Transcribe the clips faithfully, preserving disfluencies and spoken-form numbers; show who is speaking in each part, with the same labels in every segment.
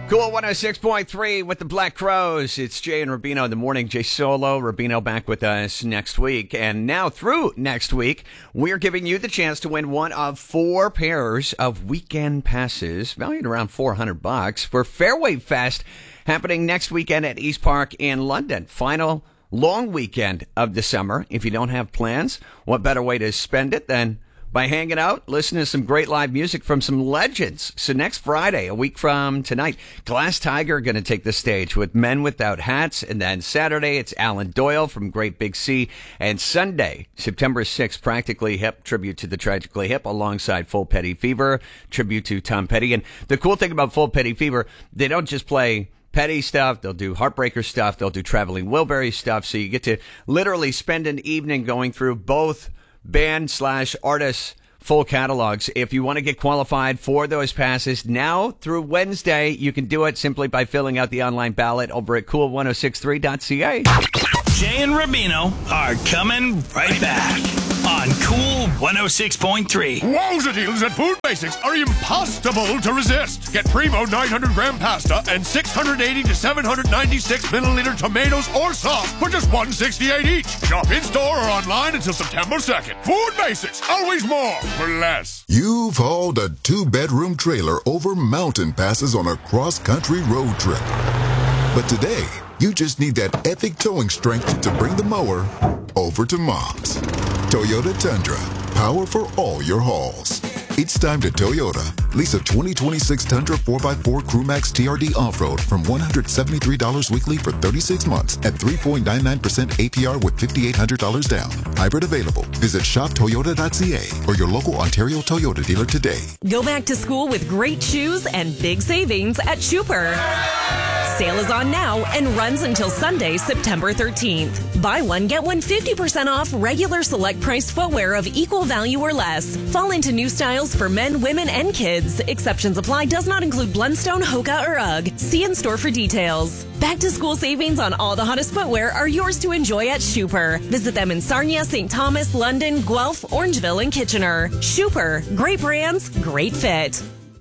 Speaker 1: Cool one oh six point three with the Black Crows. It's Jay and Rubino in the morning. Jay Solo, Rubino back with us next week. And now through next week, we're giving you the chance to win one of four pairs of weekend passes valued around four hundred bucks for Fairway Fest happening next weekend at East Park in London. Final long weekend of the summer. If you don't have plans, what better way to spend it than by hanging out, listening to some great live music from some legends. So next Friday, a week from tonight, Glass Tiger are going to take the stage with Men Without Hats. And then Saturday, it's Alan Doyle from Great Big Sea. And Sunday, September sixth, Practically Hip, tribute to the Tragically Hip, alongside Full Petty Fever, tribute to Tom Petty. And the cool thing about Full Petty Fever, they don't just play Petty stuff, they'll do Heartbreaker stuff, they'll do Traveling Wilbury stuff. So you get to literally spend an evening going through both band slash artist full catalogs. If you want to get qualified for those passes now through Wednesday, you can do it simply by filling out the online ballot over at cool ten sixty-three dot c a.
Speaker 2: Jay and Rubino are coming right back on Cool one oh six point three.
Speaker 3: Wowza deals at Food Basics are impossible to resist. Get Primo nine hundred gram pasta and six hundred eighty to seven hundred ninety-six milliliter tomatoes or sauce for just one hundred sixty-eight each. Shop in-store or online until September second. Food Basics, always more for less.
Speaker 4: You've hauled a two-bedroom trailer over mountain passes on a cross-country road trip. But today, you just need that epic towing strength to bring the mower over to Mom's. Toyota Tundra, power for all your hauls. It's time to Toyota. Lease a twenty twenty-six Tundra four by four Crewmax T R D Off-Road from one hundred seventy-three dollars weekly for thirty-six months at three point nine nine percent A P R with five thousand eight hundred dollars down. Hybrid available. Visit shop toyota dot c a or your local Ontario Toyota dealer today.
Speaker 5: Go back to school with great shoes and big savings at Schuper. Sale is on now and runs until Sunday, September thirteenth. Buy one, get one fifty percent off regular select priced footwear of equal value or less. Fall into new styles for men, women, and kids. Exceptions apply. Does not include Blundstone, Hoka, or UGG. See in store for details. Back to school savings on all the hottest footwear are yours to enjoy at Schuper. Visit them in Sarnia, Saint Thomas, London, Guelph, Orangeville, and Kitchener. Schuper. Great brands, great fit.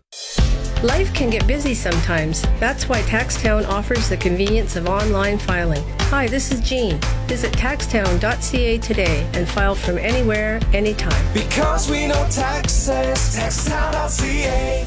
Speaker 6: Life can get busy sometimes. That's why TaxTown offers the convenience of online filing. Hi, this is Jean. Visit tax town dot c a today and file from anywhere, anytime.
Speaker 7: Because we know taxes, tax town dot c a.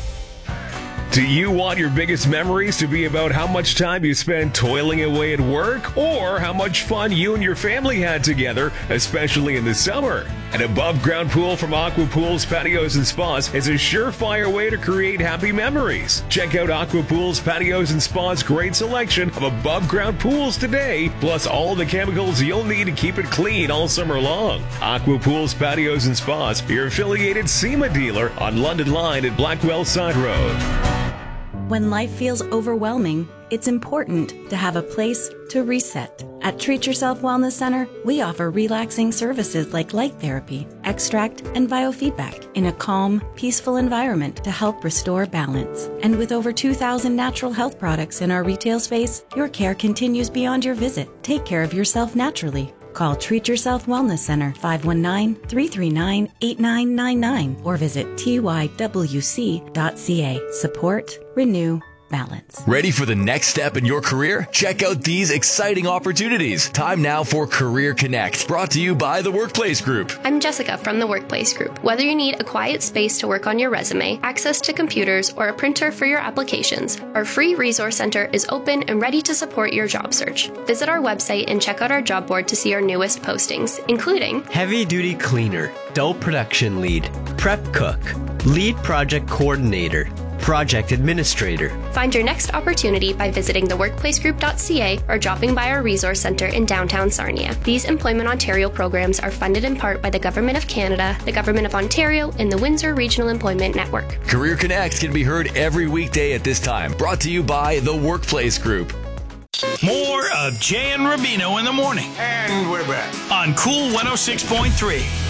Speaker 8: Do you want your biggest memories to be about how much time you spent toiling away at work, or how much fun you and your family had together, especially in the summer? An above-ground pool from Aqua Pools, Patios, and Spas is a surefire way to create happy memories. Check out Aqua Pools, Patios, and Spas' great selection of above-ground pools today, plus all the chemicals you'll need to keep it clean all summer long. Aqua Pools, Patios, and Spas, your affiliated SEMA dealer on London Line at Blackwell Side Road.
Speaker 9: When life feels overwhelming, it's important to have a place to reset. At Treat Yourself Wellness Center, we offer relaxing services like light therapy, extract, and biofeedback in a calm, peaceful environment to help restore balance. And with over two thousand natural health products in our retail space, your care continues beyond your visit. Take care of yourself naturally. Call Treat Yourself Wellness Center five one nine, three three nine, eight nine nine nine or visit T Y W C dot C A. Support, renew, balance.
Speaker 10: Ready for the next step in your career? Check out these exciting opportunities. Time now for Career Connect, brought to you by The Workplace Group.
Speaker 11: I'm Jessica from The Workplace Group. Whether you need a quiet space to work on your resume, access to computers, or a printer for your applications, our free resource center is open and ready to support your job search. Visit our website and check out our job board to see our newest postings, including
Speaker 12: heavy duty cleaner, dough production lead, prep cook, lead project coordinator, project administrator.
Speaker 11: Find your next opportunity by visiting the workplace group dot c a or dropping by our resource center in downtown Sarnia. These Employment Ontario programs are funded in part by the Government of Canada, the Government of Ontario, and the Windsor Regional Employment Network.
Speaker 10: Career Connect can be heard every weekday at this time, brought to you by The Workplace Group.
Speaker 2: More of Jay and Rubino in the morning.
Speaker 3: And we're back
Speaker 2: on Cool one oh six point three.